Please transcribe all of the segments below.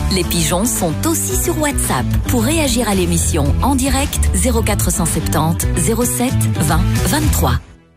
Les pigeons sont aussi sur WhatsApp. Pour réagir à l'émission en direct, 0470 07 20 23.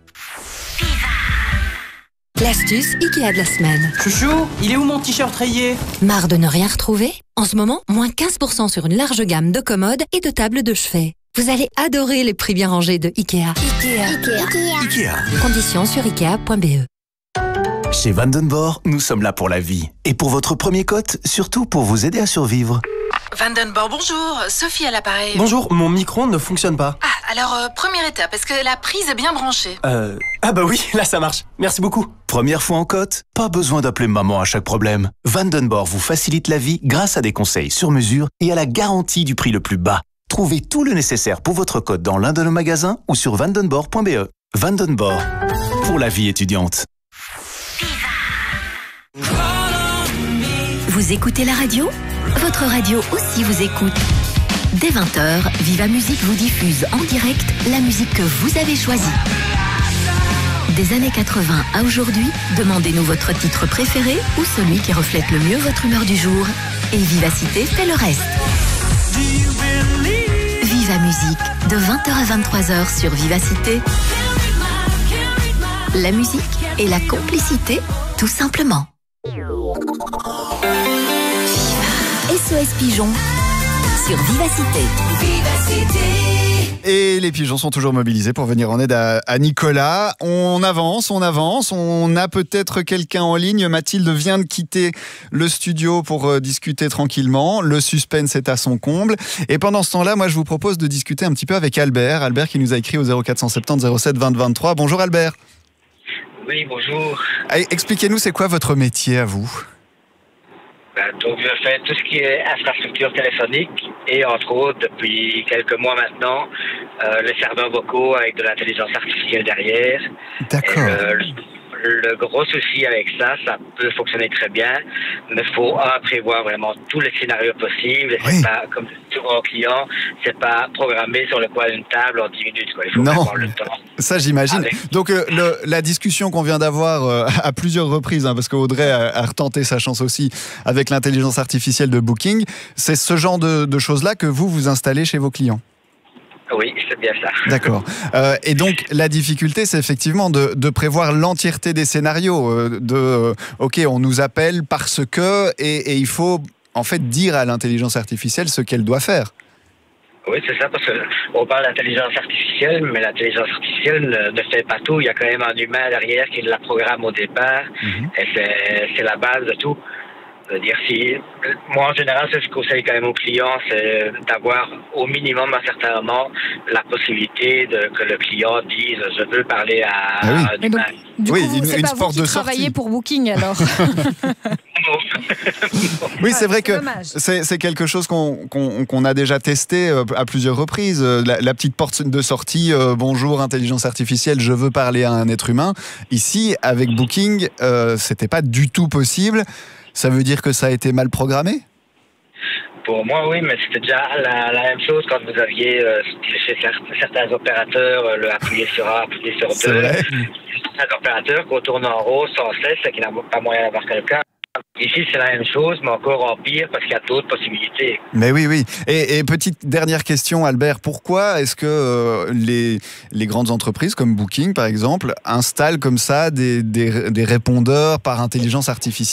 L'astuce Ikea de la semaine. Chouchou, il est où mon t-shirt rayé? Marre de ne rien retrouver? En ce moment, moins 15% sur une large gamme de commodes et de tables de chevet. Vous allez adorer les prix bien rangés de Ikea. Ikea. Conditions sur ikea.be. Chez Vandenborg, nous sommes là pour la vie. Et pour votre premier cote, surtout pour vous aider à survivre. Vandenborg, bonjour. Sophie à l'appareil. Bonjour, mon micro-ondes ne fonctionne pas. Ah, alors, première étape, est-ce que la prise est bien branchée? Ah bah oui, là ça marche. Merci beaucoup. Première fois en cote, pas besoin d'appeler maman à chaque problème. Vandenborg vous facilite la vie grâce à des conseils sur mesure et à la garantie du prix le plus bas. Trouvez tout le nécessaire pour votre cote dans l'un de nos magasins ou sur vandenborg.be. Vandenborg, pour la vie étudiante. Vous écoutez la radio? Votre radio aussi vous écoute. Dès 20h, Viva Musique vous diffuse en direct la musique que vous avez choisie. Des années 80 à aujourd'hui, demandez-nous votre titre préféré ou celui qui reflète le mieux votre humeur du jour. Et Vivacité fait le reste. Viva Musique, de 20h à 23h sur Vivacité. La musique et la complicité, tout simplement. SOS Pigeon sur Vivacité. Et les pigeons sont toujours mobilisés pour venir en aide à Nicolas. On avance. On a peut-être quelqu'un en ligne. Mathilde vient de quitter le studio pour discuter tranquillement. Le suspense est à son comble. Et pendant ce temps-là, moi, je vous propose de discuter un petit peu avec Albert. Albert qui nous a écrit au 0470 07 20 23. Bonjour Albert. Oui, bonjour. Allez, expliquez-nous, c'est quoi votre métier à vous ? Donc, je fais tout ce qui est infrastructure téléphonique et, entre autres, depuis quelques mois maintenant, les serveurs vocaux avec de l'intelligence artificielle derrière. D'accord. Le gros souci avec ça peut fonctionner très bien, mais il faut prévoir vraiment tous les scénarios possibles. Et c'est pas, comme souvent aux clients, c'est pas programmé sur le coin d'une table en 10 minutes. Quoi. Il faut avoir le temps. Ça j'imagine. Donc la discussion qu'on vient d'avoir à plusieurs reprises, parce qu'Audrey a retenté sa chance aussi avec l'intelligence artificielle de Booking, c'est ce genre de choses-là que vous installez chez vos clients. Oui, c'est bien ça. D'accord. Et donc, la difficulté, c'est effectivement de prévoir l'entièreté des scénarios. OK, on nous appelle parce que... Et il faut, en fait, dire à l'intelligence artificielle ce qu'elle doit faire. Oui, c'est ça, parce qu'on parle d'intelligence artificielle, mais l'intelligence artificielle ne fait pas tout. Il y a quand même un humain derrière qui la programme au départ. Et c'est la base de tout. C'est-à-dire, moi, en général, ce que je conseille quand même aux clients, c'est d'avoir au minimum, à un certain moment, la possibilité que le client dise « je veux parler à un humain ». Du coup, c'est pas vous qui travaillez pour Booking, alors. Oui, c'est vrai que c'est quelque chose qu'on a déjà testé à plusieurs reprises. La petite porte de sortie, bonjour intelligence artificielle, je veux parler à un être humain. Ici, avec Booking, c'était pas du tout possible. Ça veut dire que ça a été mal programmé ? Pour moi, oui, mais c'était déjà la même chose quand vous aviez chez certains opérateurs appuyer sur A, appuyer sur 2. C'est vrai. Certains opérateurs qu'on tourne en rose sans cesse et qui n'a pas moyen d'avoir quelqu'un. Ici, c'est la même chose, mais encore en pire parce qu'il y a d'autres possibilités. Mais oui. Et petite dernière question, Albert. Pourquoi est-ce que les grandes entreprises comme Booking, par exemple, installent comme ça des répondeurs par intelligence artificielle ?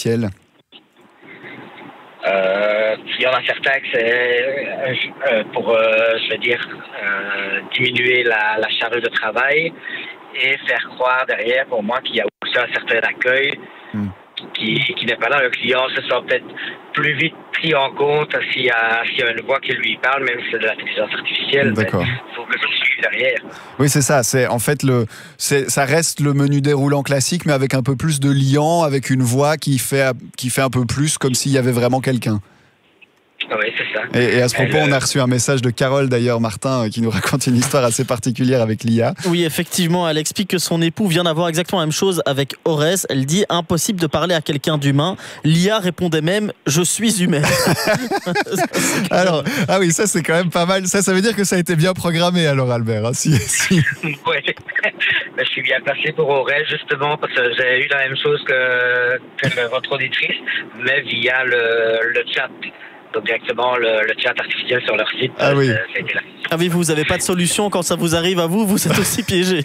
Il y en a certains que c'est pour, diminuer la charge de travail et faire croire derrière, pour moi, qu'il y a aussi un certain accueil qui n'est pas là. Le client se sent peut-être plus vite pris en compte s'il y a une voix qui lui parle, même si c'est de l'intelligence artificielle. D'accord. Il faut que je suive derrière. Oui, c'est ça. C'est en fait ça reste le menu déroulant classique, mais avec un peu plus de liant, avec une voix qui fait un peu plus comme s'il y avait vraiment quelqu'un. Oui, c'est ça. Et à ce propos, on a reçu un message de Carole, d'ailleurs, Martin, qui nous raconte une histoire assez particulière avec l'IA. Oui, effectivement, elle explique que son époux vient d'avoir exactement la même chose avec Aurès. Elle dit, impossible de parler à quelqu'un d'humain. L'IA répondait même, je suis humaine. Alors, ah oui, ça c'est quand même pas mal. Ça veut dire que ça a été bien programmé alors, Albert. Hein, si. Oui. je suis bien placé pour Aurel, justement, parce que j'ai eu la même chose que votre auditrice, mais via le chat. Donc directement le chat artificiel sur leur site. Ah oui. Ah oui, vous n'avez pas de solution quand ça vous arrive à vous, vous êtes aussi piégé.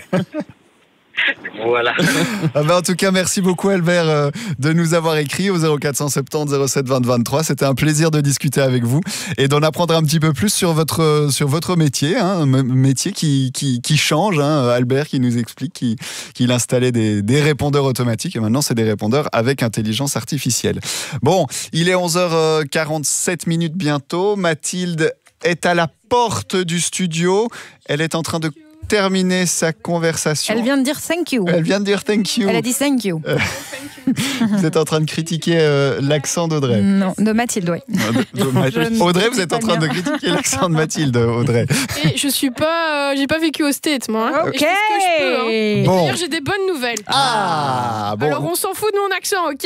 Voilà. En tout cas, merci beaucoup Albert de nous avoir écrit au 0470 07 20 23. C'était un plaisir de discuter avec vous et d'en apprendre un petit peu plus sur votre métier, un métier qui change. Albert qui nous explique qu'il installait des répondeurs automatiques et maintenant c'est des répondeurs avec intelligence artificielle. Bon, il est 11h47 bientôt. Mathilde est à la porte du studio. Elle est en train de terminer sa conversation. Elle vient de dire thank you. Elle vient de dire thank you. Elle a dit thank you. Vous êtes en train de critiquer l'accent d'Audrey. Non, de Mathilde, oui. Audrey, vous êtes en train de critiquer l'accent de Mathilde, Audrey. Et je suis pas, j'ai pas vécu au States, moi. Ok. Et je fais ce que je peux. Et Bon. d'ailleurs, j'ai des bonnes nouvelles. Ah, bon. Alors, on s'en fout de mon accent, ok?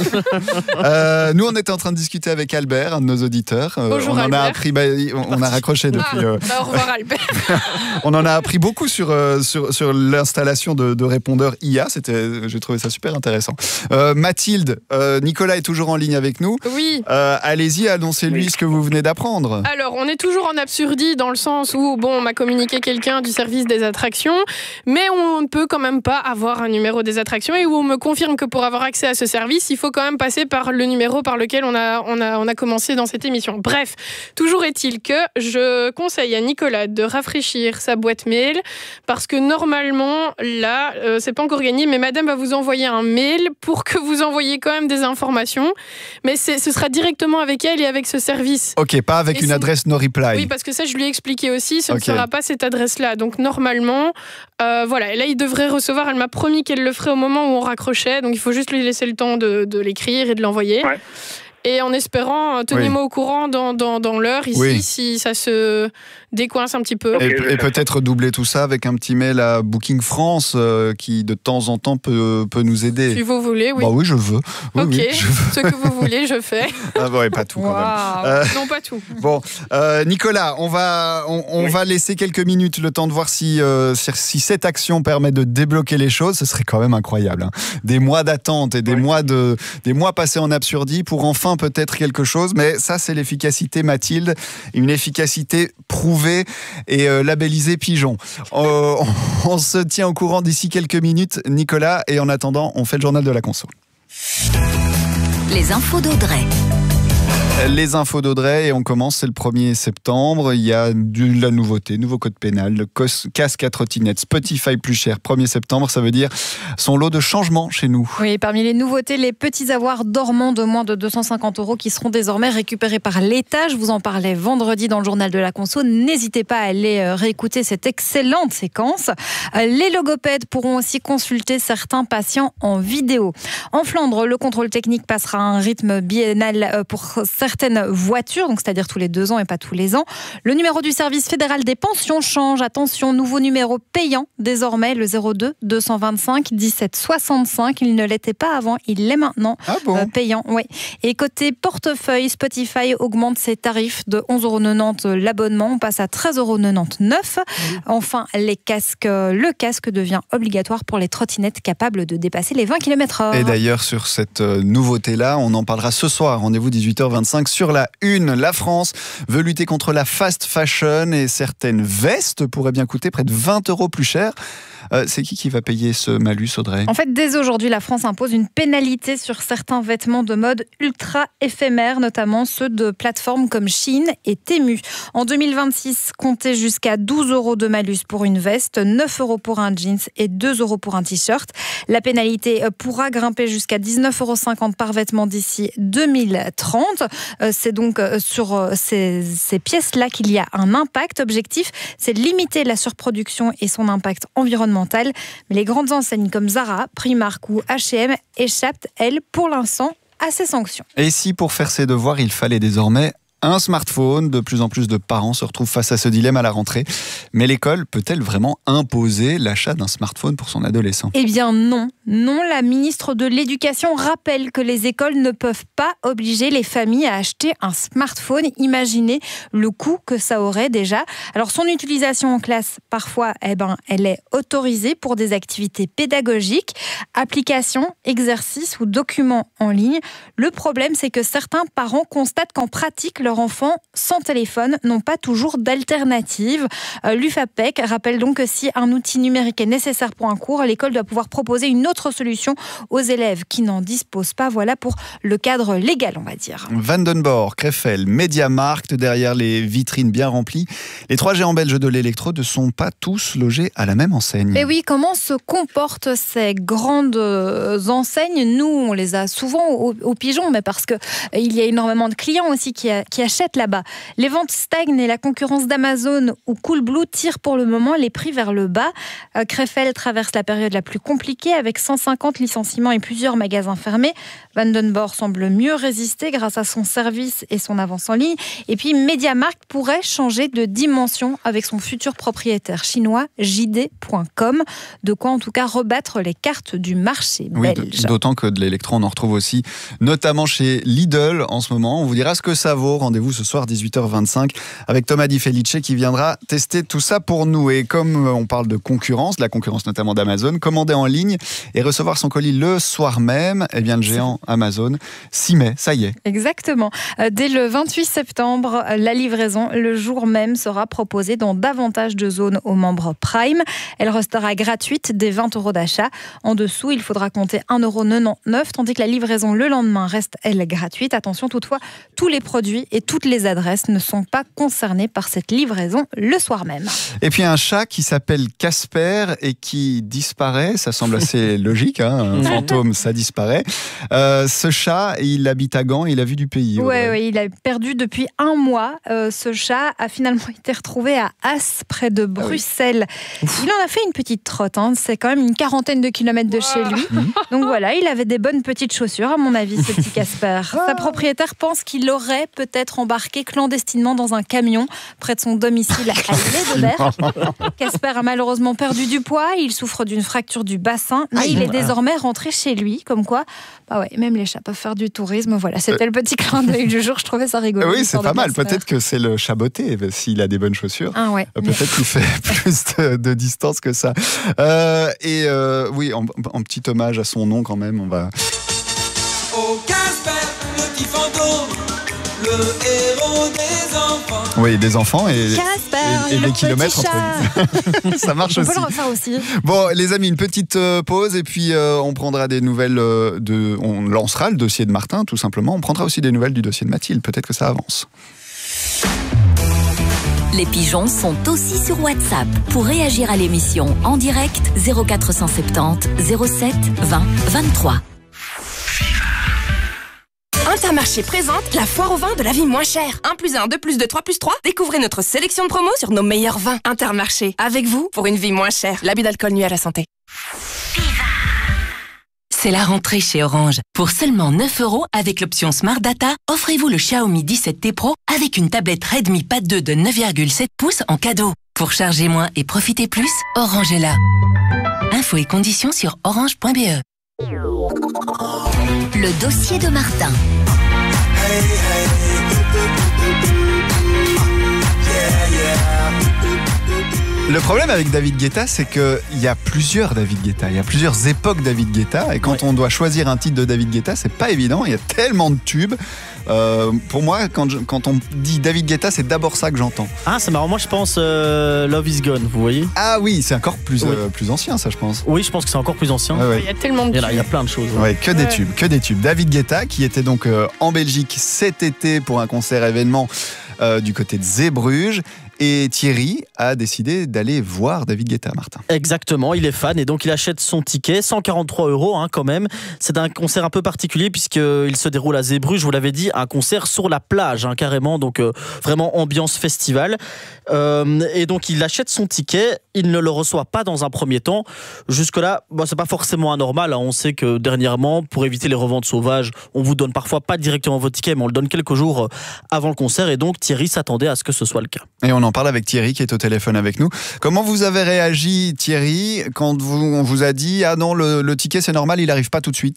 Nous, on était en train de discuter avec Albert, un de nos auditeurs. Bonjour, on en Albert. a appris, on a raccroché depuis. Au revoir, Albert. On en a appris beaucoup sur l'installation de répondeurs IA. J'ai trouvé ça super intéressant. Mathilde, Nicolas est toujours en ligne avec nous. Oui. Allez-y, annoncez-lui ce que vous venez d'apprendre. Alors, on est toujours en absurdie dans le sens où, on m'a communiqué quelqu'un du service des attractions, mais on ne peut quand même pas avoir un numéro des attractions et où on me confirme que pour avoir accès à ce service, il faut quand même passer par le numéro par lequel on a commencé dans cette émission. Bref, toujours est-il que je conseille à Nicolas de rafraîchir sa boîte mail parce que normalement, là, c'est pas encore gagné, mais madame va vous envoyer un mail pour que vous envoyiez quand même des informations, mais ce sera directement avec elle et avec ce service. Ok, pas avec une adresse no reply. Oui, parce que ça, je lui ai expliqué aussi, ce ne sera pas cette adresse-là. Donc, normalement, voilà. Et là, il devrait recevoir, elle m'a promis qu'elle le ferait au moment où on raccrochait, donc il faut juste lui laisser le temps de l'écrire et de l'envoyer. Ouais. Et en espérant, tenez-moi au courant dans l'heure ici, si ça se décoince un petit peu. Et peut-être doubler tout ça avec un petit mail à Booking France qui de temps en temps peut nous aider. Si vous voulez, oui. Bah oui, je veux. Oui, ok, oui, je veux. Ce que vous voulez, je fais. Ah ouais, pas tout quand même. Non, pas tout. Bon, Nicolas, on va laisser quelques minutes le temps de voir si cette action permet de débloquer les choses. Ce serait quand même incroyable. Hein. Des mois d'attente et des mois passés en absurdie pour enfin peut-être quelque chose, mais ça c'est l'efficacité Mathilde, une efficacité prouvée et labellisée pigeon. On se tient au courant d'ici quelques minutes, Nicolas, et en attendant, on fait le journal de la conso. Les infos d'Audrey. Les infos d'Audrey, et on commence, c'est le 1er septembre, il y a de la nouveauté, nouveau code pénal, le casque à trottinette, Spotify plus cher, 1er septembre, ça veut dire son lot de changements chez nous. Oui, parmi les nouveautés, les petits avoirs dormants de moins de 250 € qui seront désormais récupérés par l'État. Je vous en parlais vendredi dans le journal de la conso, n'hésitez pas à aller réécouter cette excellente séquence. Les logopèdes pourront aussi consulter certains patients en vidéo. En Flandre, le contrôle technique passera à un rythme biennal pour certaines voitures, donc c'est-à-dire tous les 2 ans et pas tous les ans. Le numéro du service fédéral des pensions change. Attention, nouveau numéro payant désormais, le 02 225 17 65. Il ne l'était pas avant, il l'est maintenant. Ah bon payant, oui. Et côté portefeuille, Spotify augmente ses tarifs de 11,90 € l'abonnement. On passe à 13,99 €. Enfin, le casque devient obligatoire pour les trottinettes capables de dépasser les 20 km/h. Et d'ailleurs, sur cette nouveauté-là, on en parlera ce soir. Rendez-vous 18h25 sur la Une. La France veut lutter contre la fast fashion et certaines vestes pourraient bien coûter près de 20 € plus cher. C'est qui va payer ce malus, Audrey ? En fait, dès aujourd'hui, la France impose une pénalité sur certains vêtements de mode ultra éphémères, notamment ceux de plateformes comme Shein et Temu. En 2026, comptez jusqu'à 12 € de malus pour une veste, 9 € pour un jeans et 2 € pour un t-shirt. La pénalité pourra grimper jusqu'à 19,50 € par vêtement d'ici 2030. C'est donc sur ces pièces-là qu'il y a un impact. Objectif, c'est de limiter la surproduction et son impact environnemental. Mais les grandes enseignes comme Zara, Primark ou H&M échappent, elles, pour l'instant, à ces sanctions. Et si pour faire ses devoirs, il fallait désormais Un smartphone, de plus en plus de parents se retrouvent face à ce dilemme à la rentrée. Mais l'école peut-elle vraiment imposer l'achat d'un smartphone pour son adolescent ? Eh bien non. Non, la ministre de l'Éducation rappelle que les écoles ne peuvent pas obliger les familles à acheter un smartphone. Imaginez le coût que ça aurait déjà. Alors son utilisation en classe, parfois, elle est autorisée pour des activités pédagogiques, applications, exercices ou documents en ligne. Le problème, c'est que certains parents constatent qu'en pratique, leurs enfants sans téléphone n'ont pas toujours d'alternative. L'UFAPEC rappelle donc que si un outil numérique est nécessaire pour un cours, l'école doit pouvoir proposer une autre solution aux élèves qui n'en disposent pas. Voilà pour le cadre légal, on va dire. Vandenborg, Krefeld, MediaMarkt, derrière les vitrines bien remplies. Les 3 géants belges de l'électro ne sont pas tous logés à la même enseigne. Et oui, comment se comportent ces grandes enseignes ? Nous, on les a souvent au pigeon, mais parce qu'il y a énormément de clients aussi qui achètent là-bas. Les ventes stagnent et la concurrence d'Amazon ou Coolblue tire pour le moment les prix vers le bas. Krefeld traverse la période la plus compliquée avec 150 licenciements et plusieurs magasins fermés. Vandenborg semble mieux résister grâce à son service et son avance en ligne. Et puis MediaMarkt pourrait changer de dimension avec son futur propriétaire chinois JD.com. De quoi en tout cas rebattre les cartes du marché belge. D'autant que de l'électro, on en retrouve aussi, notamment chez Lidl en ce moment. On vous dira ce que ça vaut. Rendez-vous ce soir 18h25 avec Thomas Di Felice qui viendra tester tout ça pour nous. Et comme on parle de concurrence, la concurrence notamment d'Amazon, commander en ligne et recevoir son colis le soir même, eh bien le géant Amazon s'y met, ça y est. Exactement. Dès le 28 septembre, la livraison, le jour même, sera proposée dans davantage de zones aux membres Prime. Elle restera gratuite dès 20 € d'achat. En dessous, il faudra compter 1,99 €, tandis que la livraison le lendemain reste, elle, gratuite. Attention toutefois, tous les produits et toutes les adresses ne sont pas concernés par cette livraison le soir même. Et puis un chat qui s'appelle Casper et qui disparaît, ça semble assez logique, un fantôme, ça disparaît. Ce chat, il habite à Gand, il a vu du pays. Oui, il a perdu depuis 1 mois. Ce chat a finalement été retrouvé à As, près de Bruxelles. Il en a fait une petite trotte, c'est quand même une 40aine de kilomètres de chez lui. Donc voilà, il avait des bonnes petites chaussures, à mon avis, ce petit Casper. Sa propriétaire pense qu'il aurait peut-être embarqué clandestinement dans un camion près de son domicile à Lédebert. Casper a malheureusement perdu du poids, il souffre d'une fracture du bassin, mais il est désormais rentré chez lui, comme quoi, même les chats peuvent faire du tourisme. Voilà, c'était le petit clin d'œil du jour, je trouvais ça rigolo. Oui, c'est pas mal, peut-être que c'est le chat botté, s'il a des bonnes chaussures. Peut-être qu'il fait plus de distance que ça. Oui, en petit hommage à son nom quand même, on va... Oh Casper, le petit fantôme, le héros des enfants. Oui, des enfants et des kilomètres entre eux. Ça marche aussi. On peut le refaire aussi. Bon, les amis, une petite pause et puis on prendra des nouvelles on lancera le dossier de Martin, tout simplement. On prendra aussi des nouvelles du dossier de Mathilde. Peut-être que ça avance. Les pigeons sont aussi sur WhatsApp. Pour réagir à l'émission en direct, 0470 07 20 23. Intermarché présente la foire au vin de la vie moins chère. 1+1, 2+2, 3+3. Découvrez notre sélection de promos sur nos meilleurs vins. Intermarché, avec vous pour une vie moins chère. L'abus d'alcool nuit à la santé. C'est la rentrée chez Orange. Pour seulement 9 € avec l'option Smart Data, offrez-vous le Xiaomi 17T Pro avec une tablette Redmi Pad 2 de 9,7 pouces en cadeau. Pour charger moins et profiter plus, Orange est là. Infos et conditions sur orange.be. Le dossier de Martin. Le problème avec David Guetta, c'est qu'il y a plusieurs David Guetta, il y a plusieurs époques David Guetta, et quand on doit choisir un titre de David Guetta, c'est pas évident, il y a tellement de tubes. Pour moi, quand on dit David Guetta, c'est d'abord ça que j'entends. Ah, c'est marrant, moi je pense Love Is Gone, vous voyez. Ah oui, c'est encore plus ancien, ça, je pense. Oui, je pense que c'est encore plus ancien. Il y a tellement de tubes. Il y a plein de choses. Des tubes, que des tubes. David Guetta, qui était donc en Belgique cet été pour un concert événement du côté de Zeebrugge. Et Thierry a décidé d'aller voir David Guetta, Martin. Exactement, il est fan et donc il achète son ticket, 143 € quand même. C'est un concert un peu particulier puisqu'il se déroule à Zeebruges, je vous l'avais dit, un concert sur la plage carrément, donc vraiment ambiance festival. Et donc il achète son ticket, il ne le reçoit pas dans un premier temps. Jusque-là, c'est pas forcément anormal. On sait que dernièrement, pour éviter les reventes sauvages, on vous donne parfois pas directement votre ticket, mais on le donne quelques jours avant le concert. Et donc Thierry s'attendait à ce que ce soit le cas. Et on en parle avec Thierry qui est au téléphone avec nous. Comment vous avez réagi, Thierry, quand on vous a dit « Ah non, le ticket c'est normal, il n'arrive pas tout de suite » ?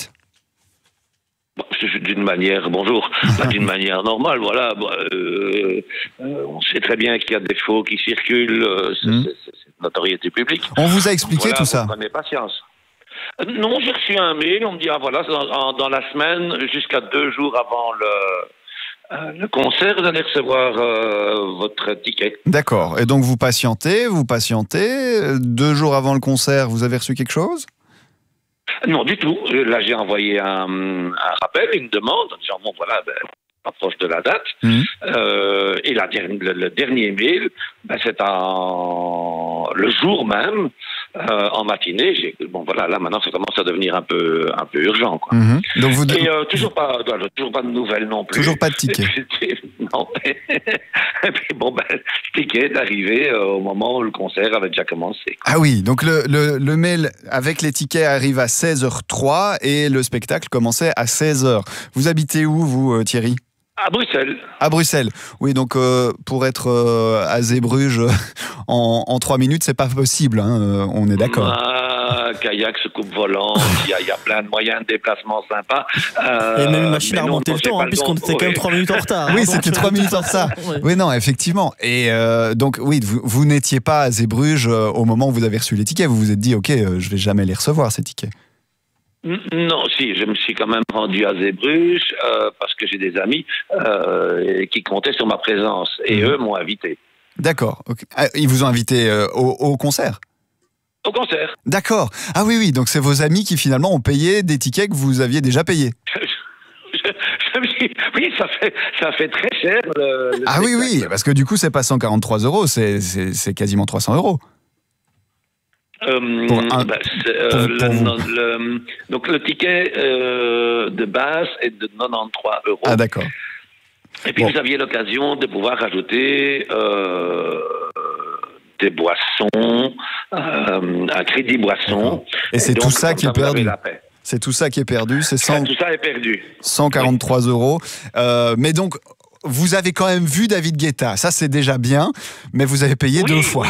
D'une manière, d'une manière normale, voilà. On sait très bien qu'il y a des faux qui circulent, c'est notoriété publique. On vous a expliqué tout ça ? Prenez patience. Non, j'ai reçu un mail, on me dit, dans la semaine, jusqu'à 2 jours avant le concert, vous allez recevoir votre ticket. D'accord, et donc vous patientez, 2 jours avant le concert, vous avez reçu quelque chose ? Non, du tout. Là, j'ai envoyé un rappel, une demande, en disant, approche de la date. Et le dernier mail, c'est le jour même, en matinée. Là, maintenant, ça commence à devenir un peu urgent, quoi. Donc Et toujours pas de nouvelles non plus. Toujours pas de ticket. Non. Et puis le ticket est arrivé au moment où le concert avait déjà commencé, quoi. Ah oui, donc le mail avec les tickets arrive à 16h03 et le spectacle commençait à 16h. Vous habitez où, vous, Thierry ? À Bruxelles. À Bruxelles. Oui, donc pour être à Zeebruges en 3 minutes, c'est pas possible, hein, on est d'accord. Kayak, soucoupe volante, il y a plein de moyens de déplacement sympas. Et même une machine à remonter le temps, puisqu'on était quand même 3 minutes en retard. Oui, c'était 3 minutes en retard. Oui, non, effectivement. Et donc, oui, vous n'étiez pas à Zeebruges au moment où vous avez reçu les tickets. Vous vous êtes dit, OK, je vais jamais les recevoir, ces tickets. Non, si, je me suis quand même rendu à Zeebruges parce que j'ai des amis qui comptaient sur ma présence et eux m'ont invité. D'accord. Okay. Ah, ils vous ont invité au concert ? Au concert. D'accord. Ah oui, donc c'est vos amis qui finalement ont payé des tickets que vous aviez déjà payés. Oui, ça fait très cher. Ah oui, parce que du coup, c'est pas 143 €, c'est quasiment 300 €. Donc le ticket de base est de 93 €. Ah d'accord. Et puis vous aviez l'occasion de pouvoir rajouter des boissons, un crédit boisson. Et c'est tout ça qui est perdu. C'est tout ça qui est perdu. Tout ça est perdu. 143 €. Mais donc, vous avez quand même vu David Guetta. Ça, c'est déjà bien. Mais vous avez payé 2 fois.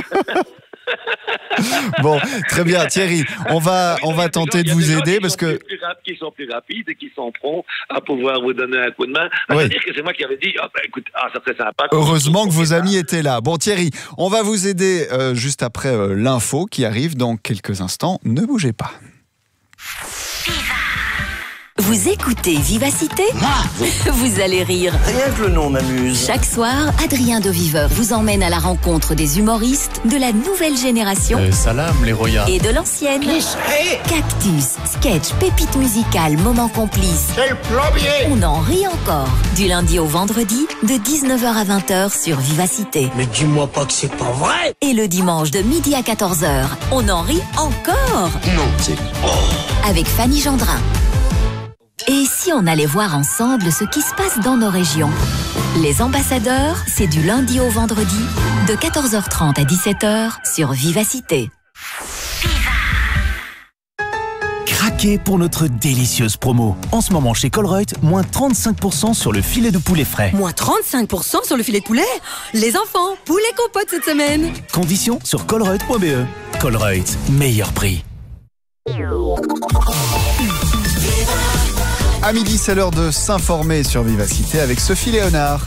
Bon, très bien, Thierry. On va tenter de vous aider parce que qui sont plus rapides et qui sont prompts à pouvoir vous donner un coup de main. C'est-à-dire que c'est moi qui avais dit, écoute, ça serait sympa. Heureusement que vos amis étaient là. Bon, Thierry, on va vous aider juste après l'info qui arrive dans quelques instants. Ne bougez pas. Vous écoutez Vivacité ? Vous allez rire. Rien que le nom m'amuse. Chaque soir, Adrien de Viveur vous emmène à la rencontre des humoristes de la nouvelle génération Salam les Royas et de l'ancienne. Cactus, sketch, pépites musicales, moments complices. C'est le plombier. On en rit encore. Du lundi au vendredi, de 19h à 20h sur Vivacité. Mais dis-moi pas que c'est pas vrai. Et le dimanche de midi à 14h, on en rit encore. Non, c'est... Avec Fanny Gendrin. Et si on allait voir ensemble ce qui se passe dans nos régions ? Les ambassadeurs, c'est du lundi au vendredi, de 14h30 à 17h sur Vivacité. Craquez pour notre délicieuse promo. En ce moment chez Colruyt, moins 35% sur le filet de poulet frais. Moins 35% sur le filet de poulet ? Les enfants, poulet compote cette semaine. Conditions sur colruyt.be. Colruyt, meilleur prix. À midi, c'est l'heure de s'informer sur Vivacité avec Sophie Léonard.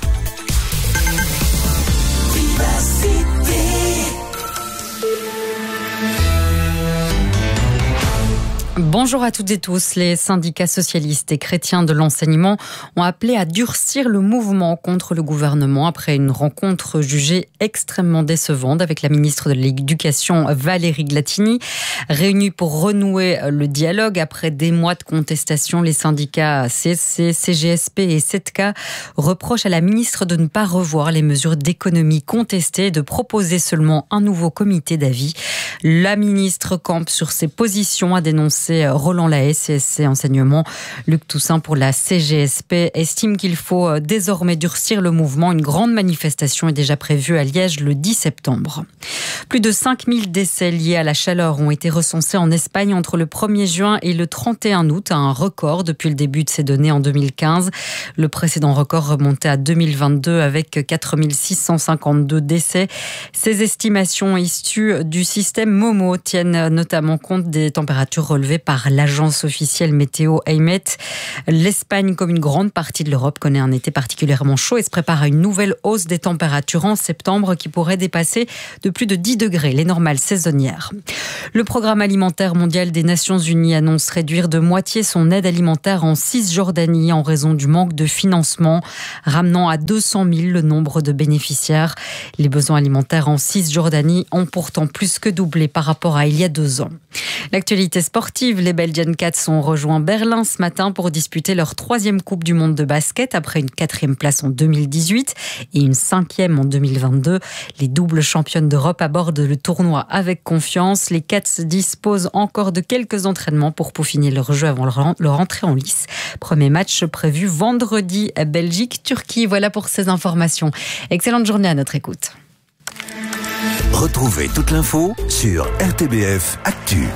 Bonjour à toutes et tous. Les syndicats socialistes et chrétiens de l'enseignement ont appelé à durcir le mouvement contre le gouvernement après une rencontre jugée extrêmement décevante avec la ministre de l'Éducation Valérie Glatini. Réunis pour renouer le dialogue après des mois de contestation, les syndicats CSC, CGSP et 7K reprochent à la ministre de ne pas revoir les mesures d'économie contestées et de proposer seulement un nouveau comité d'avis. La ministre campe sur ses positions, a dénoncé Roland Lahaye, CSC Enseignement. Luc Toussaint pour la CGSP estime qu'il faut désormais durcir le mouvement. Une grande manifestation est déjà prévue à Liège le 10 septembre. Plus de 5000 décès liés à la chaleur ont été recensés en Espagne entre le 1er juin et le 31 août, un record depuis le début de ces données en 2015. Le précédent record remontait à 2022 avec 4652 décès. Ces estimations issues du système Momo tiennent notamment compte des températures relevées par l'agence officielle météo AEMET. L'Espagne, comme une grande partie de l'Europe, connaît un été particulièrement chaud et se prépare à une nouvelle hausse des températures en septembre qui pourrait dépasser de plus de 10 degrés les normales saisonnières. Le Programme alimentaire mondial des Nations Unies annonce réduire de moitié son aide alimentaire en Cisjordanie en raison du manque de financement, ramenant à 200 000 le nombre de bénéficiaires. Les besoins alimentaires en Cisjordanie ont pourtant plus que doublé par rapport à il y a 2 ans. L'actualité sportive, les Belgian Cats ont rejoint Berlin ce matin pour disputer leur 3e Coupe du Monde de basket après une 4e place en 2018 et une 5e en 2022. Les doubles championnes d'Europe abordent le tournoi avec confiance. Les Cats disposent encore de quelques entraînements pour peaufiner leur jeu avant leur entrée en lice. Premier match prévu vendredi, Belgique-Turquie. Voilà pour ces informations. Excellente journée à notre écoute. Retrouvez toute l'info sur RTBF Actu.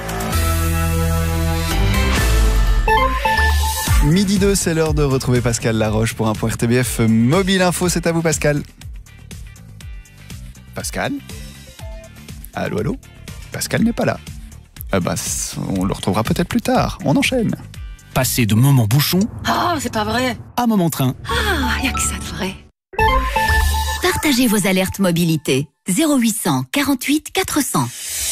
Midi 2, c'est l'heure de retrouver Pascal Laroche pour un point RTBF Mobile Info. C'est à vous, Pascal. Pascal ? Allô, allô ? Pascal n'est pas là. On le retrouvera peut-être plus tard. On enchaîne. Passez de moment bouchon Oh, c'est pas vrai. à moment train. Ah, y a que ça de vrai. Partagez vos alertes mobilité. 0800 48 400.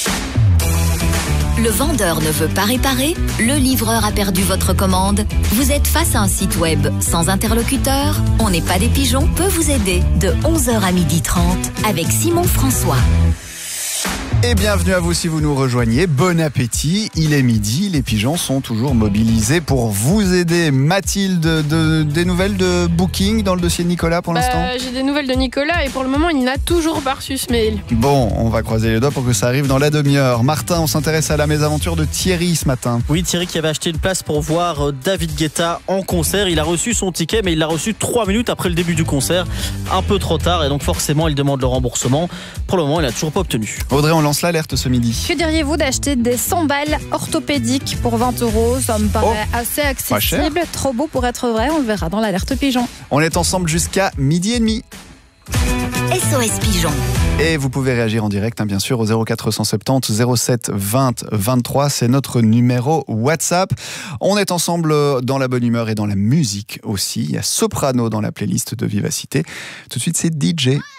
Le vendeur ne veut pas réparer, le livreur a perdu votre commande. Vous êtes face à un site web sans interlocuteur. On n'est pas des pigeons peut vous aider de 11h à 12h30 avec Simon François. Et bienvenue à vous si vous nous rejoignez. Bon appétit, il est midi, les pigeons sont toujours mobilisés pour vous aider. Mathilde, des nouvelles de Booking dans le dossier de Nicolas pour l'instant ? J'ai des nouvelles de Nicolas et pour le moment il n'a toujours pas reçu ce mail. Bon, on va croiser les doigts pour que ça arrive dans la demi-heure. Martin, on s'intéresse à la mésaventure de Thierry ce matin. Oui, Thierry qui avait acheté une place pour voir David Guetta en concert. Il a reçu son ticket mais il l'a reçu 3 minutes après le début du concert. Un peu trop tard et donc forcément il demande le remboursement. Pour le moment il n'a toujours pas obtenu. Audrey, on lance l'alerte ce midi. Que diriez-vous d'acheter des sandales orthopédiques pour 20 €? Ça me paraît assez accessible. Trop beau pour être vrai, on le verra dans l'alerte pigeon. On est ensemble jusqu'à 12h30. SOS Pigeon. Et vous pouvez réagir en direct, bien sûr, au 0470 07 20 23. C'est notre numéro WhatsApp. On est ensemble dans la bonne humeur et dans la musique aussi. Il y a Soprano dans la playlist de Vivacité. Tout de suite, c'est DJ.